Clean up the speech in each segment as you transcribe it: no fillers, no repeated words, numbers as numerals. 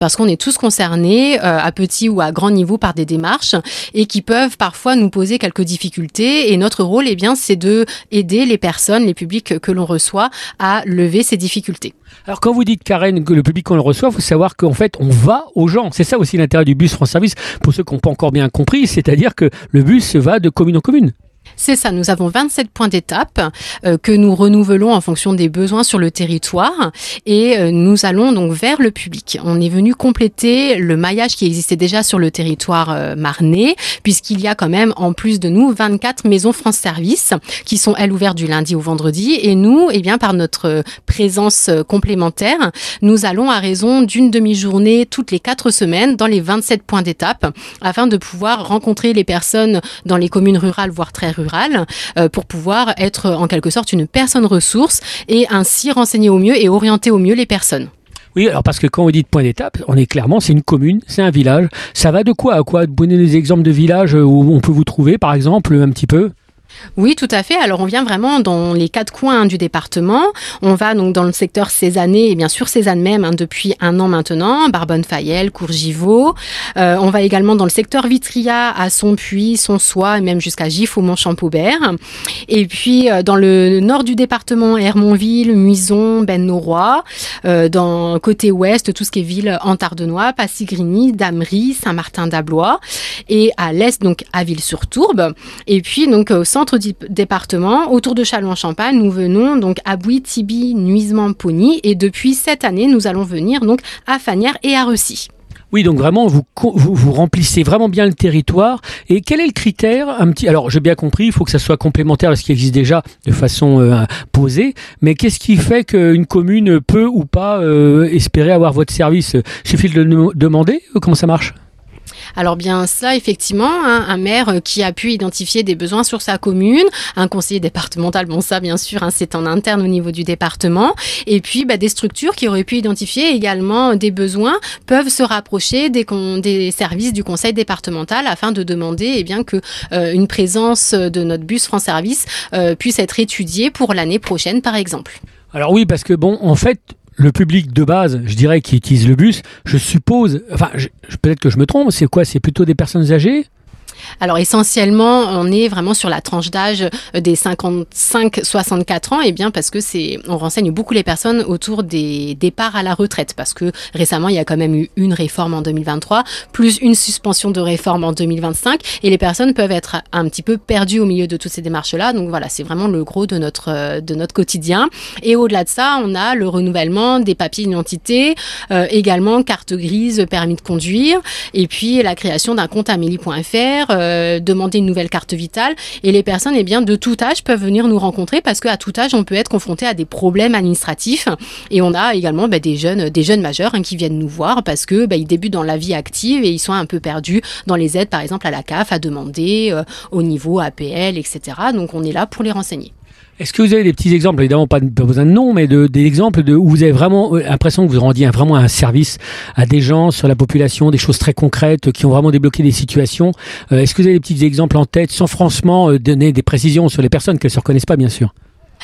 parce qu'on est tous concernés à petit ou à grand niveau par des démarches et qui peuvent parfois nous poser quelques difficultés. Et notre rôle, c'est de aider les personnes, les publics que l'on reçoit à lever ces difficultés. Alors quand vous dites, Karen, que le public qu'on le reçoit, il faut savoir qu'en fait on va aux gens. C'est ça aussi l'intérêt du bus France Service, pour ceux qui n'ont pas encore bien compris, c'est-à-dire que le bus va de commune en commune. C'est ça, nous avons 27 points d'étape que nous renouvelons en fonction des besoins sur le territoire et nous allons donc vers le public. On est venu compléter le maillage qui existait déjà sur le territoire marnais, puisqu'il y a quand même en plus de nous 24 maisons France Service qui sont elles ouvertes du lundi au vendredi et nous, par notre présence complémentaire, nous allons à raison d'une demi-journée toutes les 4 semaines dans les 27 points d'étape afin de pouvoir rencontrer les personnes dans les communes rurales, voire très rurales, pour pouvoir être en quelque sorte une personne ressource et ainsi renseigner au mieux et orienter au mieux les personnes. Oui, alors parce que quand vous dites point d'étape, c'est une commune, c'est un village. Ça va de quoi à quoi? Donnez des exemples de villages où on peut vous trouver, par exemple, un petit peu. Oui, tout à fait. Alors, on vient vraiment dans les 4 coins du département. On va donc dans le secteur Cézanne et bien sûr Cézanne même depuis 1 an maintenant, Barbonne-Fayel, Courgivault. On va également dans le secteur Vitria à Sompuy, Sonsois et même jusqu'à Gif au Mont-Champaubert. Et puis dans le nord du département, Hermonville, Muison, Ben-Noroy. Dans côté ouest, tout ce qui est ville Antardenois, Passy-Grigny, Damery, Saint-Martin-d'Ablois. Et à l'est, donc à Ville-sur-Tourbe. Et puis donc au centre du département, autour de Châlons-en-Champagne, nous venons donc à Bouy, Tiby, Nuisement, Pony et depuis cette année, nous allons venir donc à Fagnières et à Reussy. Oui, donc vraiment, vous remplissez vraiment bien le territoire. Et quel est le critère Alors, j'ai bien compris, il faut que ça soit complémentaire à ce qui existe déjà de façon posée. Mais qu'est-ce qui fait qu'une commune peut ou pas espérer avoir votre service? Il suffit de le demander? Comment ça marche? Alors bien ça, effectivement, un maire qui a pu identifier des besoins sur sa commune, un conseiller départemental, bon ça bien sûr, c'est en interne au niveau du département, et puis des structures qui auraient pu identifier également des besoins peuvent se rapprocher des services du conseil départemental afin de demander que une présence de notre bus France Service puisse être étudiée pour l'année prochaine par exemple. Alors oui, parce que en fait, le public de base, je dirais, qui utilise le bus, je suppose, peut-être que je me trompe, c'est quoi? C'est plutôt des personnes âgées? Alors essentiellement, on est vraiment sur la tranche d'âge des 55-64 ans, parce que on renseigne beaucoup les personnes autour des départs à la retraite, parce que récemment, il y a quand même eu une réforme en 2023, plus une suspension de réforme en 2025, et les personnes peuvent être un petit peu perdues au milieu de toutes ces démarches-là. Donc voilà, c'est vraiment le gros de notre quotidien. Et au-delà de ça, on a le renouvellement des papiers d'identité, également carte grise, permis de conduire, et puis la création d'un compte amélie.fr, demander une nouvelle carte vitale et les personnes de tout âge peuvent venir nous rencontrer parce qu'à tout âge on peut être confronté à des problèmes administratifs et on a également des jeunes majeurs qui viennent nous voir parce que ils débutent dans la vie active et ils sont un peu perdus dans les aides par exemple à la CAF à demander au niveau APL, etc. Donc on est là pour les renseigner. Est-ce que vous avez des petits exemples, évidemment pas besoin de nom, mais des exemples où vous avez vraiment l'impression que vous rendiez vraiment un service à des gens, sur la population, des choses très concrètes qui ont vraiment débloqué des situations? Est-ce que vous avez des petits exemples en tête, sans franchement donner des précisions sur les personnes qu'elles ne se reconnaissent pas, bien sûr?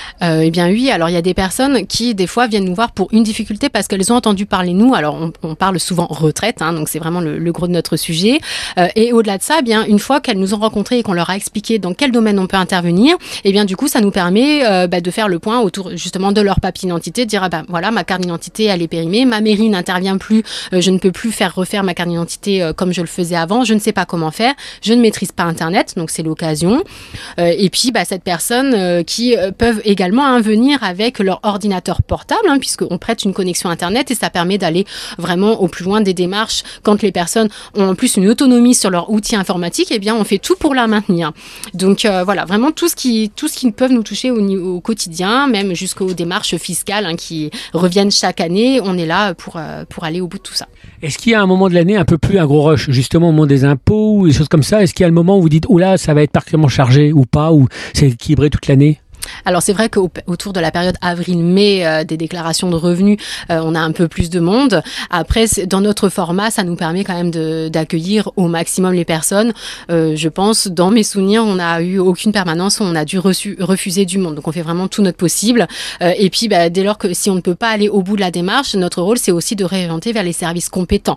Oui, alors il y a des personnes qui des fois viennent nous voir pour une difficulté parce qu'elles ont entendu parler de nous. Alors on parle souvent retraite, donc c'est vraiment le gros de notre sujet. Et au-delà de ça, une fois qu'elles nous ont rencontrés et qu'on leur a expliqué dans quel domaine on peut intervenir, du coup ça nous permet de faire le point autour justement de leur papier d'identité, de dire voilà, ma carte d'identité elle est périmée, ma mairie n'intervient plus, je ne peux plus refaire ma carte d'identité comme je le faisais avant, je ne sais pas comment faire, je ne maîtrise pas Internet, donc c'est l'occasion. Et puis cette personne qui peuvent également venir avec leur ordinateur portable, puisqu'on prête une connexion Internet et ça permet d'aller vraiment au plus loin des démarches. Quand les personnes ont en plus une autonomie sur leur outil informatique, on fait tout pour la maintenir. Donc voilà, vraiment tout ce qui peuvent nous toucher au quotidien, même jusqu'aux démarches fiscales qui reviennent chaque année, on est là pour aller au bout de tout ça. Est-ce qu'il y a un moment de l'année un peu plus un gros rush, justement au moment des impôts ou des choses comme ça? Est-ce qu'il y a le moment où vous dites, oh là, ça va être particulièrement chargé ou pas, ou c'est équilibré toute l'année? Alors c'est vrai qu'autour de la période avril-mai des déclarations de revenus, on a un peu plus de monde. Après, dans notre format, ça nous permet quand même d'accueillir au maximum les personnes. Je pense, dans mes souvenirs, on n'a eu aucune permanence où on a dû refuser du monde. Donc on fait vraiment tout notre possible. Et puis dès lors que si on ne peut pas aller au bout de la démarche, notre rôle c'est aussi de réorienter vers les services compétents.